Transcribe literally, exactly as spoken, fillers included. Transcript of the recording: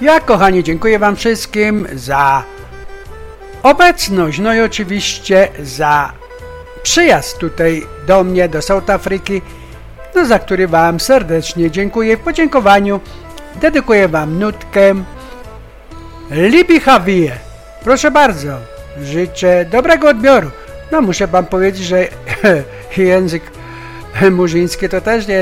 Ja, kochani, dziękuję wam wszystkim za obecność, no i oczywiście za przyjazd tutaj do mnie, do South Afryki, no za który wam serdecznie dziękuję. W podziękowaniu dedykuję wam nutkę Libi Jawie. Proszę bardzo, życzę dobrego odbioru. No muszę wam powiedzieć, że język murzyński to też nie